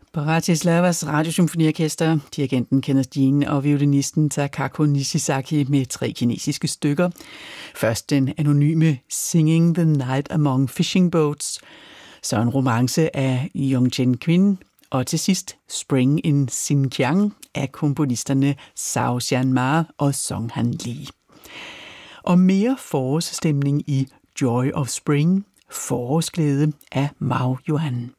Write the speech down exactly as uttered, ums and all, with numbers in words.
Bratislavas Radiosymfoniorkester, dirigenten Kenneth Jean og violinisten Takako Nishizaki med tre kinesiske stykker. Først den anonyme Singing the Night Among Fishing Boats, så en romance af Yongchen Quinn, og til sidst Spring in Xinjiang af komponisterne Zhao Xianma og Song Han Lee. Og mere forårsstemning i Joy of Spring, Forårsglæde af Mao Yuan.